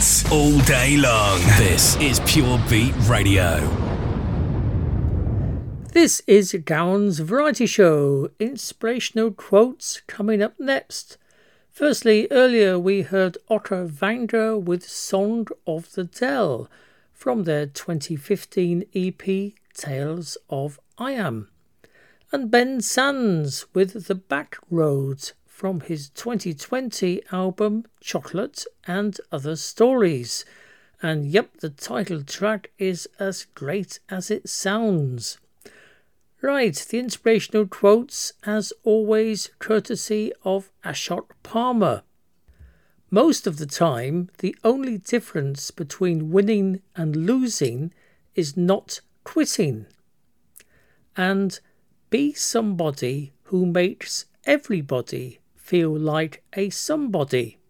hits all day long. This is Pure Beat Radio. This is Gowan's Variety Show. Inspirational quotes coming up next. Firstly, earlier we heard Otter Wanger with Song of the Dell from their 2015 EP Tales of I Am. And Ben Sands with The Back Roads from his 2020 album Chocolate and Other Stories. And yep, the title track is as great as it sounds. Right, the inspirational quotes, as always, courtesy of Ashot Palmer. Most of the time, the only difference between winning and losing is not quitting. And be somebody who makes everybody feel like a somebody.